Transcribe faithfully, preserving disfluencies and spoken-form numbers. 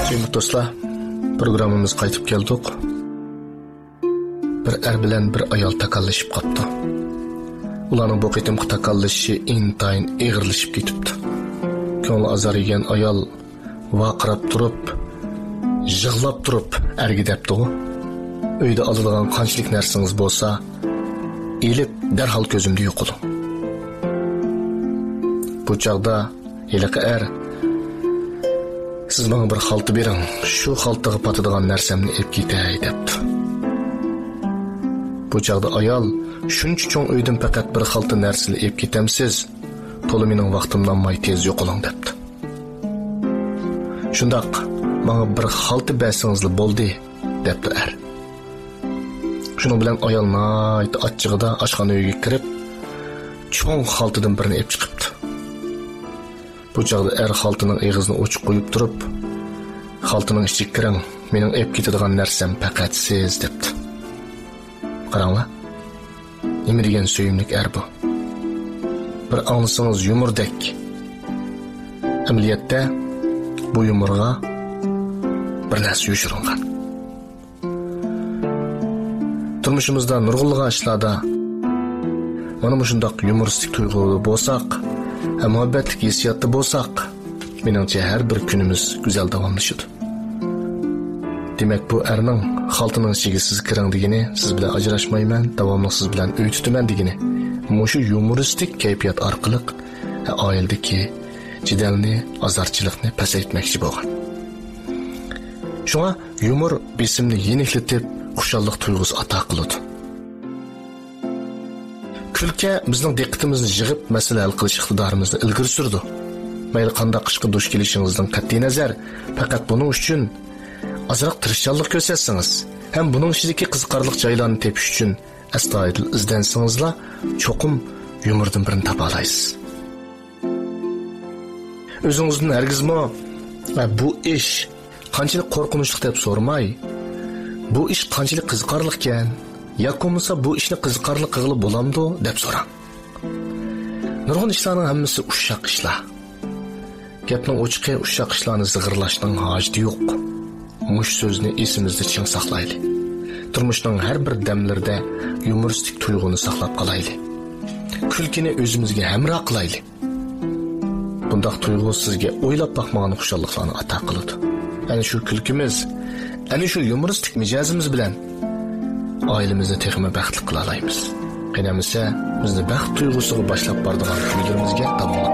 Kıymetli dostlar, programımız qaytib keldik. Bir er bilen bir ayol takallashib qopti. Ularning bu qitimqi takallashishi intayin eg'irlashib ketibdi. Ko'ngli azarigan ayol vaqirab turib, yig'lab turib erga debdi. Uyda oladigan qanchalik narsangiz bo'lsa, elib darhol ko'zimda yo'qoling. Bu chaqda heliqi er siz bana bir xalta bering, shu xaltaga patadigan narsamni olib ketay debdi. Bu chaqda ayol shuncha cho'ng uydan faqat bir xalta narsani olib ketamsiz, to'la mening vaqtimdan may tez yo'qoling debdi. Shundoq, menga bir xalta bersangiz bo'ldi debdi er. Shuning bilan ayol nayt achchig'ida oshxona uyga kirib, cho'ng xaltadan birini olib chiqibdi. Bu chaqda er xaltaning og'zini ochiq qo'yib turib, xaltaning ichiga kiring, mening olib ketadigan narsam faqat siz debdi. Qaranglar, nima degan suyimlik er bu? Bir anglasangiz yumurdek. Amaliyotda bu yumurga bir narsa yoshirilgan. Turmushimizda nurg'unlagan ishlarda mana shundoq yumoristik tuyg'uda bo'lsak, muhabbatlik hissiyatda bo'lsak, meningcha har bir kunimiz go'zal davomlashadi. Demak, bu erning xaltaning ichiga siz kiring degani, siz bilan ajrashmayman, davomli siz bilan uy tutaman degani, mushu yumoristik kayfiyat orqali oiladagi jidalni, azarchilikni pasaytmoqchi bo'lgan. Shunga yumor besimni yeniklatib, xushallik tuyg'usi ato qiladi. Kulki bizning diqqatimizni yig'ib, masala hal qilish iqtidorimizni ilgari surdi. Mayli qanday qishqa dush kelishingizdan qat'iy nazar, faqat buning uchun azroq tirishchanlik ko'rsatsangiz, ham buning ichidagi qiziqarli joylarni tepish uchun astoydil izdansangizlar, cho'qim yumordan birini topa olasiz. O'zingizdan hargizmi bu ish qanchalik qo'rqinchli deb so'ramay, bu ish qanchalik qiziqarli ekan, yoki bu ishni qiziqarli qilib bo'lamdi deb so'rang. Nurg'un ishlarning hammasi ushshaq ishlar. Gapning ochiqi ushshaq ishlarni zig'irlashning hojati yo'q. Mush so'zni esimizda ching saqlaylik. Turmushning har bir damlarida yumoristik tuyg'uni saqlab qolaylik. Kulkini o'zimizga hamroh qilaylik. Bundaq tuyg'u sizga o'ylab boqmagan xushalliklarni ato qiladi. Ana shu kulkimiz, ana shu yumoristik mijozimiz bilan oilamizni texmi baxtli qila olamiz. Qanamisa bizni baxt tuyg'usiga boshlab boradigan kuylarimizga davom